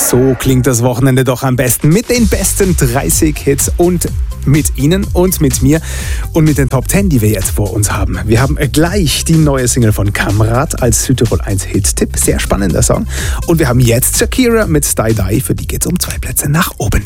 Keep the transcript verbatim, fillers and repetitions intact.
So klingt das Wochenende doch am besten mit den besten dreißig Hits und mit Ihnen und mit mir und mit den Top zehn, die wir jetzt vor uns haben. Wir haben gleich die neue Single von Kamrat als Südtirol eins Hit-Tipp. Sehr spannender Song. Und wir haben jetzt Shakira mit Die Die. Für die geht's um zwei Plätze nach oben.